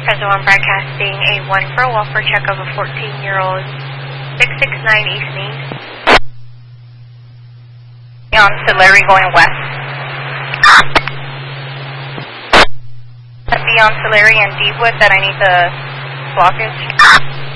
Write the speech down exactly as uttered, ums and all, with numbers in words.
Present one broadcasting a one for a welfare check of a fourteen-year-old, six six nine East Main. On Tulare going west. Be on Tulare and Deepwood that I need the blockage.